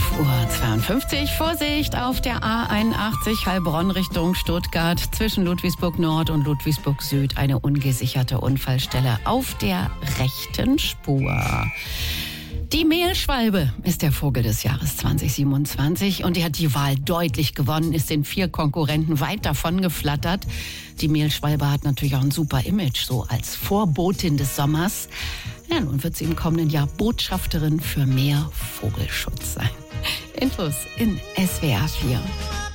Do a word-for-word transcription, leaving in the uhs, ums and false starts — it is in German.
Uhr zweiundfünfzig. Vorsicht auf der A einundachtzig Heilbronn Richtung Stuttgart. Zwischen Ludwigsburg Nord und Ludwigsburg Süd eine ungesicherte Unfallstelle auf der rechten Spur. Die Mehlschwalbe ist der Vogel des Jahres zwanzig siebenundzwanzig und die hat die Wahl deutlich gewonnen, ist den vier Konkurrenten weit davon geflattert. Die Mehlschwalbe hat natürlich auch ein super Image, so als Vorbotin des Sommers. Ja, nun wird sie im kommenden Jahr Botschafterin für mehr Vogelschutz sein. Infos in S W R vier.